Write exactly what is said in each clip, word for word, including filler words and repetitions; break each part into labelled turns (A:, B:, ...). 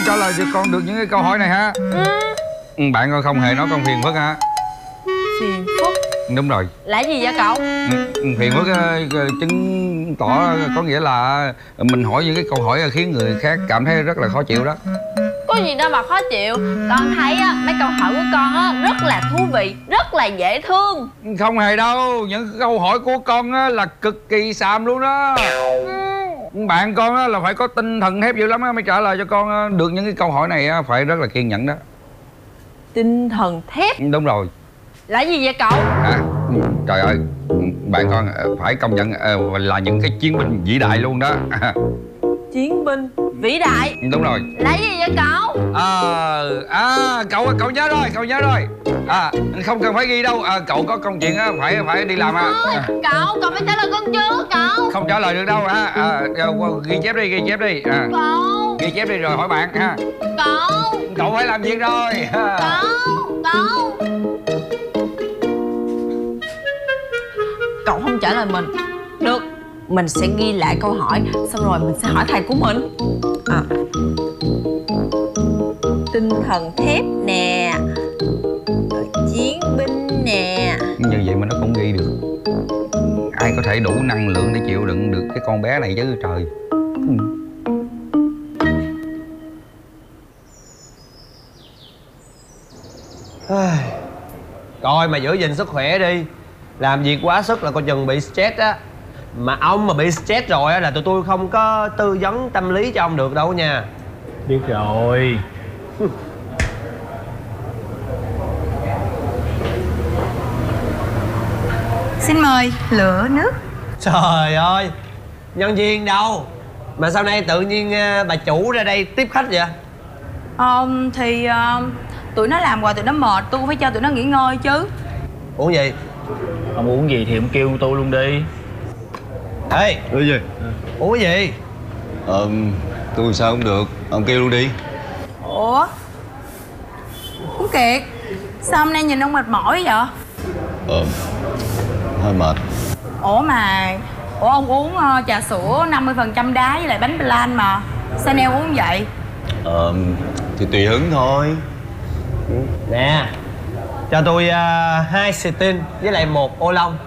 A: trả lời cho con được những cái câu hỏi này ha? Ừ. Bạn con không hề nói con phiền phức hả?
B: Phiền phức?
A: Đúng rồi.
B: Là gì vậy cậu?
A: Ừ, phiền phức chứng tỏ có nghĩa là mình hỏi những cái câu hỏi khiến người khác cảm thấy rất là khó chịu đó.
B: Có gì đâu mà khó chịu. Con thấy á, mấy câu hỏi của con á rất là thú vị, rất là dễ thương.
A: Không hề đâu, những câu hỏi của con á là cực kỳ xàm luôn đó. Ừ. Bạn con á là phải có tinh thần thép dữ lắm á mới trả lời cho con được những cái câu hỏi này á, phải rất là kiên nhẫn đó.
B: Tinh thần thép?
A: Đúng rồi.
B: Là gì vậy cậu?
A: À, trời ơi, bạn con phải công nhận là những cái chiến binh vĩ đại luôn đó.
B: Chiến binh vĩ đại?
A: Đúng rồi.
B: Là gì vậy cậu?
A: À, à cậu cậu nhớ rồi, cậu nhớ rồi. À, không cần phải ghi đâu, à, cậu có công chuyện á, phải phải đi làm à.
B: Ôi, cậu, cậu phải trả lời con trước cậu.
A: Không trả lời được đâu ha. À, ghi chép đi, ghi chép đi. À.
B: Cậu.
A: Ghi chép đi rồi hỏi bạn ha.
B: Cậu.
A: Cậu phải làm việc rồi.
B: Cậu, cậu. Cậu không trả lời mình. Được, mình sẽ ghi lại câu hỏi, xong rồi mình sẽ hỏi thầy của mình. À. Tinh thần thép nè, rồi chiến binh nè.
A: Như vậy mà nó cũng ghi được. Ai có thể đủ năng lượng để chịu đựng được cái con bé này chứ trời. Ừ.
C: Coi mà giữ gìn sức khỏe đi. Làm việc quá sức là coi chừng bị stress á. Mà ông mà bị stress rồi á là tụi tôi không có tư vấn tâm lý cho ông được đâu nha.
D: Biết rồi.
E: Xin mời lửa nước.
C: Trời ơi, nhân viên đâu mà sau này tự nhiên bà chủ ra đây tiếp khách vậy?
E: Ờ, thì uh, tụi nó làm hoài tụi nó mệt, tôi cũng phải cho tụi nó nghỉ ngơi chứ.
C: Uống gì?
D: Ông uống gì thì ông kêu tôi luôn đi.
C: Ê,
F: Cái gì?
C: uống cái gì?
F: Ờ, tôi sao không được, ông kêu luôn đi.
E: Ủa? Uống Kiệt, sao hôm nay nhìn ông mệt mỏi vậy?
F: Ờ, hơi mệt.
E: Ủa mà, ủa ông uống uh, trà sữa năm mươi phần trăm đá với lại bánh plan mà sao neo uống vậy?
F: Ờ, thì tùy hứng thôi.
C: Nè, cho tôi uh, hai Sting với lại một ô long.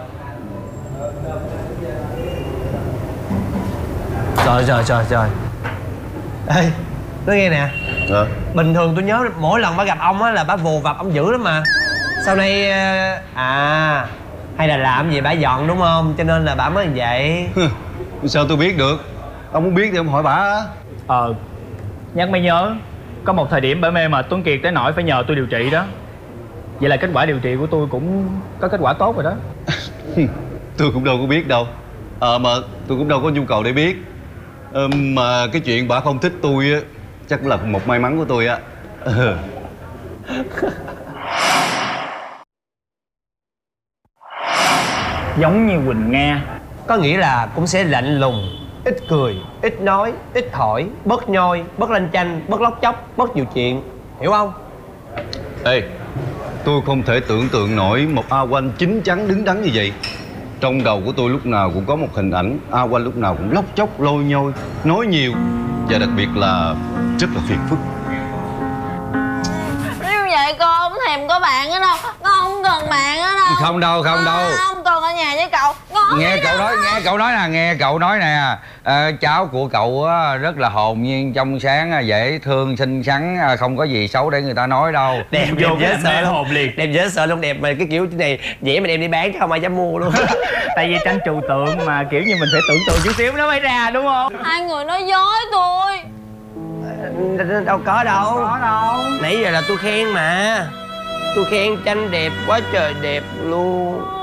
C: Trời trời trời trời. Ê, nói nghe nè.
F: Ờ.
C: Bình thường tôi nhớ mỗi lần bà gặp ông á là bà vồ vập ông dữ lắm mà. Sau này uh, à hay là làm gì bà giận đúng không? Cho nên là bà mới như vậy.
F: Sao tôi biết được? Ông muốn biết thì ông hỏi bà á.
D: Ờ, nhắc mới nhớ, có một thời điểm bả mê mà Tuấn Kiệt tới nỗi phải nhờ tôi điều trị đó. Vậy là kết quả điều trị của tôi cũng có kết quả tốt rồi đó.
F: Tôi cũng đâu có biết đâu. Ờ, mà tôi cũng đâu có nhu cầu để biết. Ờ, mà cái chuyện bà không thích tôi á chắc là một may mắn của tôi á.
D: Giống như Quỳnh Nga.
C: Có nghĩa là cũng sẽ lạnh lùng, ít cười, ít nói, ít hỏi, bớt nhoi, bớt lanh chanh, bớt lóc chóc, bớt nhiều chuyện. Hiểu không?
F: Ê, tôi không thể tưởng tượng nổi một A Quanh chín chắn đứng đắn như vậy. Trong đầu của tôi lúc nào cũng có một hình ảnh A Quanh lúc nào cũng lóc chóc, lôi nhôi, nói nhiều và đặc biệt là rất là phiền phức.
B: Nếu vậy con không thèm có bạn ở đâu, con không cần bạn ở đâu.
A: Không đâu, không đâu.
B: Không cần ở nhà với cậu. Con
A: Nghe cậu nói, nghe cậu nói nè, nghe cậu nói nè. À, cháu của cậu á, rất là hồn nhiên, trong sáng, dễ thương, xinh xắn, không có gì xấu để người ta nói đâu.
C: Đẹp,
D: Vô
C: đẹp
D: cái
C: dễ
D: làm
C: sợ
D: mê
C: luôn.
D: hồn liền.
C: Đẹp dễ sợ luôn, đẹp mà cái kiểu này dễ mà đem đi bán chứ không ai dám mua luôn.
D: Tại vì tranh trừu tượng mà kiểu như mình phải tưởng tượng chút xíu nó mới ra đúng không?
B: Hai người nói dối tôi.
C: Đâu có đâu.
D: Có đâu.
C: Nãy giờ là tôi khen mà. Tôi khen tranh đẹp quá trời đẹp luôn.